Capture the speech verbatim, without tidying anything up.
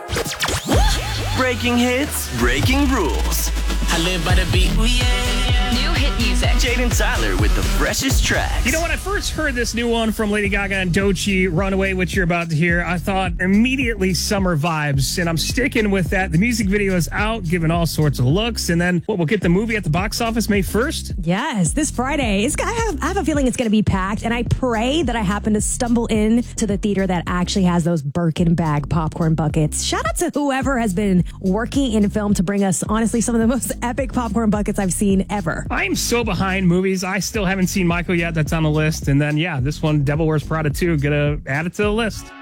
Breaking hits, breaking rules. I live by the beat. Ooh, yeah. New hit music. Jaden Tyler with the freshest tracks. You know, when I first heard this new one from Lady Gaga and Doechii, Runaway, which you're about to hear, I thought immediately summer vibes, and I'm sticking with that. The music video is out, giving all sorts of looks, and then what, we'll get the movie at the box office May first? Yes, this Friday. It's, I, have, I have a feeling it's going to be packed, and I pray that I happen to stumble in to the theater that actually has those Birkin bag popcorn buckets. Shout out to whoever has been working in film to bring us, honestly, some of the most epic popcorn buckets I've seen ever. I am so behind movies. I still haven't seen Michael yet. That's on the list. And then, yeah, this one, Devil Wears Prada two, gonna add it to the list.